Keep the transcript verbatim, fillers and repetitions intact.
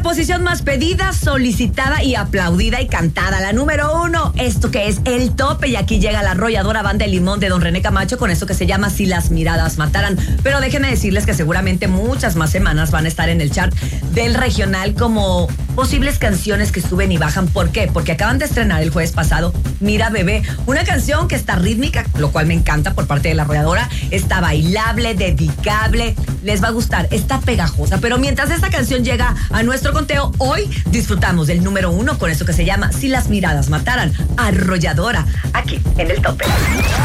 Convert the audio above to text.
posición más pedida, solicitada y aplaudida y cantada. La número uno, esto que es El Tope. Y aquí llega la arrolladora Banda de Limón de Don René Camacho con esto que se llama Si las miradas mataran. Pero déjenme decirles que seguramente muchas más semanas van a estar en el chart del regional como posibles canciones que suben y bajan. ¿Por qué? Porque acaban de estrenar el jueves pasado Mira Bebé, una canción que está rítmica, lo cual me encanta por parte de la arrolladora. Está bailable, dedicable, les va a gustar, está pegajosa. Pero mientras esta canción llega a nuestro conteo, hoy disfrutamos del número uno con esto que se llama Si las miradas mataran, arrolladora, aquí en El Tope.